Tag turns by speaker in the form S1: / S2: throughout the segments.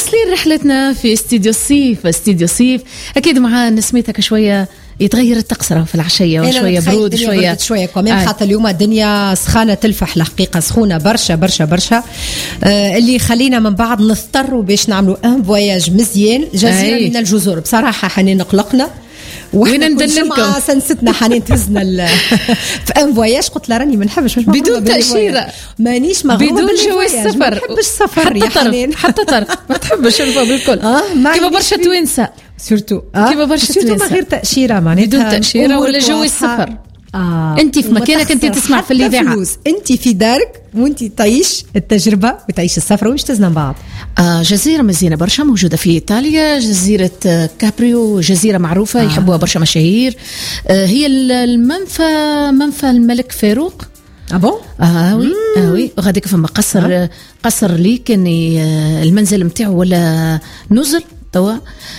S1: مواصلين رحلتنا في استديو الصيف. أكيد مع نسميتك شوية يتغير الطقس في العشية وشوية برود
S2: شوية كمان خاطر اليوم الدنيا سخانة تلفح الحقيقة سخونة برشا برشا برشا اللي خلينا من بعض نضطروا باش نعملوا ان فواياج مزيان جزيرة من الجزر. بصراحة حنين قلقنا
S1: وين ندلمكم
S2: سنستنا حنين تهزنا في ان فواياج. قلت لا راني ما نحبش
S1: بدون تأشيرة
S2: مانيش مغرومة
S1: بدون جواز السفر
S2: ما نحبش السفر يا حنين
S1: حتى طرف ما تحبش الفا بالكل كيما برشا توينسة
S2: سورتو
S1: كيما برشا توينسة
S2: من غير تأشيرة معناتها
S1: بدون تأشيرة ولا جواز السفر. انت في مكانك انت تسمع في الاذاعه
S2: انت في دارك وانت تعيش التجربه وتعيش السفره ومش تزنا بعض.
S1: جزيره مزيانه برشا موجوده في ايطاليا، جزيره كابريو، جزيره معروفه يحبوها برشا مشاهير. هي منفى الملك فاروق.
S2: بون
S1: وي غاديك فما قصر لي كان المنزل نتاعو ولا نزل توا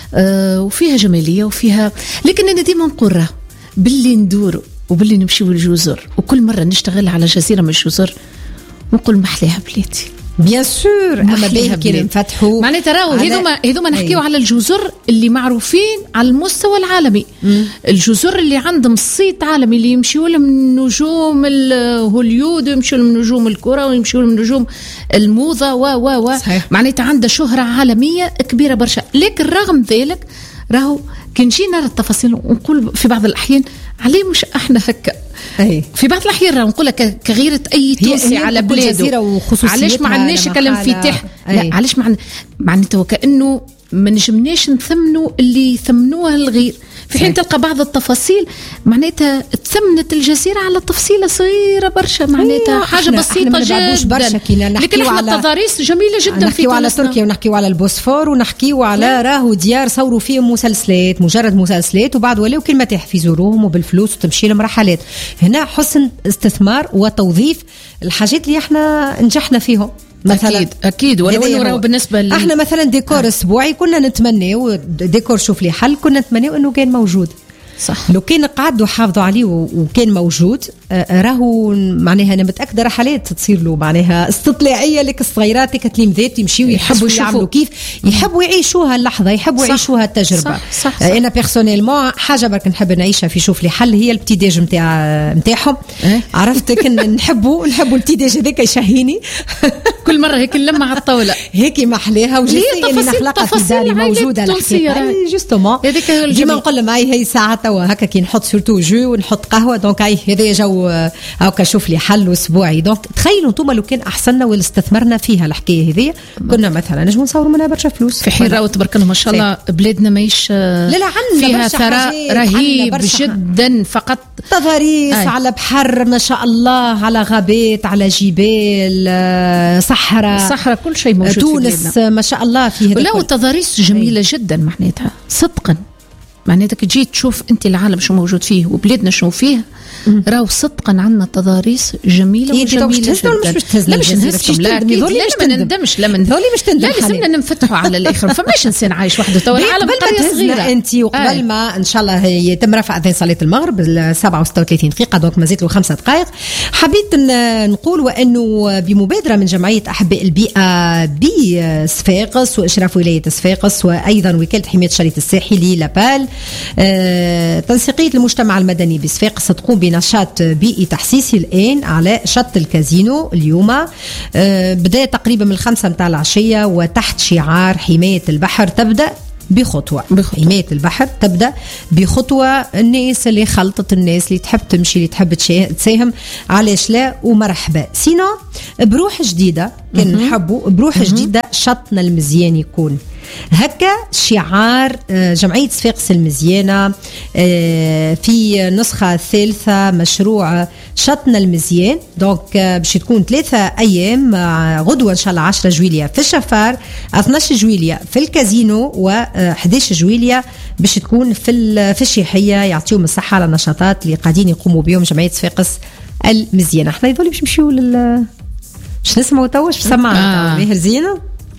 S1: وفيها جماليه وفيها، لكن انا ديما نقول باللي ندوروا وباللي نمشيو للجزر، وكل مرة نشتغل على جزيرة من الجزر ونقول محليها بلادي
S2: بيان سور. اما باهي كي نفتحوا
S1: معناتها راهو هذوما نحكيو على الجزر اللي معروفين على المستوى العالمي. الجزر اللي عندهم صيت عالمي اللي يمشيوا لهم نجوم هوليود ويمشيوا لهم نجوم الكرة ويمشيوا لهم نجوم الموضة معناتها عندها شهرة عالمية كبيرة برشا. لكن رغم ذلك راهو كي نجي نرى التفاصيل ونقول في بعض الأحيان عليه مش احنا هكا. في بعض الأحيان نقول لك كغيرة أي تونسي على بلاده علاش ما عندناش كالانفتاح. لا علاش معناتها وكأنه ما نجمناش نثمنوا اللي ثمنوها الغير، في حين تلقى بعض التفاصيل معناتها تثمنت الجزيرة على تفصيلة صغيرة برشا، معناتها حاجة بسيطة جدا. لكن احنا التضاريس جميلة جدا في
S2: تونس. على تركيا ونحكيو على البوسفور ونحكيو على راهو ديار صوروا فيهم مسلسلات، مجرد مسلسلات، وبعد ولاو كلمة يحفزوهم وبالفلوس وتمشي لهم رحلات. هنا حسن استثمار وتوظيف الحاجات اللي احنا نجحنا فيهم مثلا.
S1: اكيد ولو انه بالنسبه
S2: احنا مثلا ديكور اسبوعي كنا نتمنى ديكور شوف لي حل، كنا نتمنى انه كان موجود
S1: صح.
S2: لو كان قعدوا حافظوا عليه وكان موجود راهو معناها انا متاكده رحلات تصير له معناها استطلاعيه لك الصغيرات كتلمذات يمشيوا يحبوا يعملوا كيف يحبوا يعيشوها اللحظه، يحبوا يعيشوها التجربه.
S1: صح.
S2: انا بيرسونيلمون حاجه برك نحب نعيشها في شوف لي حل هي الابتداج نتاعهم. عرفت كن نحبوا الابتداج هذاك يشهيني
S1: كل مره هيك نلمع على الطاوله
S2: هيك محليها وجيت نخلقها في داري موجوده الحقيقه جوستومون. ديما نقول معي هي ساعه توا هكا كي نحط سورتو جو ونحط قهوه دونك هذا جو هاكا شوف لي حل اسبوعي. دونك تخيلوا انتم لو كان احسننا واستثمرنا فيها الحكايه هذه كنا مثلا نجموا نصوروا منها برشا فلوس
S1: في حين راهو تبارك الله ما شاء الله بلادنا ماهيش
S2: لا
S1: فيها ثراء رهيب جدا، فقط
S2: تضاريس على بحر ما شاء الله، على غابات، على جبال، صحراء
S1: كل شيء موجود.
S2: تونس ما شاء الله فيه
S1: لا وتضاريس جميله جدا معناتها صدقا. معناتها كي تجي تشوف انت العالم شو موجود فيه وبلادنا شو فيه راهو صدقا عندنا تضاريس جميله وجميله جدا. لا مش نهز ليش ما نندمش لا لازمنا ننفتحوا على الاخر. ما فماش انسان عايش وحده توا العالم قريه صغيره
S2: انت وقبل ما ان شاء الله يتم رفع اذان صلاه المغرب 37 دقيقه دونك مازالت له 5 دقائق. حبيت نقول وانه بمبادره من جمعيه احباء البيئه بصفاقس واشراف ولايه صفاقس وايضا وكاله حمايه الشريط الساحلي لابال تنسيقيه المجتمع المدني بصفاقس تقوم بنشاط بيئي تحسيسي الآن على شط الكازينو اليوم. بداية تقريبا من 5 متاع العشية وتحت شعار حماية البحر تبدأ بخطوة. حماية البحر تبدأ بخطوة. الناس اللي خلطت، الناس اللي تحب تمشي، اللي تحب تساهم، علاش لا ومرحبا. سينو بروح جديدة كان نحبوا بروح جديدة شطنا المزيان يكون هكا شعار جمعية صفاقس المزيانة في نسخة ثالثة مشروع شطنا المزيان. دونك باش تكون 3 أيام غدوة إن شاء الله 10 جويلية في الشفار، 12 جويلية في الكازينو، و11 جويلية باش تكون في الشيحية. يعطيهم الصحة على النشاطات اللي قاعدين يقوموا بهم جمعية صفاقس المزيانة. احنا يظل باش نمشيو باش نسمعوا توا باش سمعنا ماهر زينة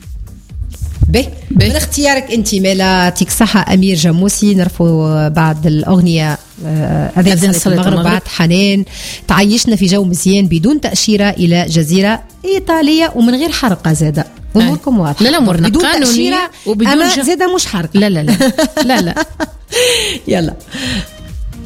S2: من اختيارك انت مالا يعطيك صحة أمير جاموسي. نرفو بعد الأغنية أذان صلاة المغرب بعد حنان تعيشنا في جو مزيان بدون تأشيرة إلى جزيرة إيطالية ومن غير حرقة زادة. اموركم واضحه.
S1: لا امورنا قانونيه
S2: وبدون زاده مش حركه.
S1: لا لا لا لا لا.
S2: يلا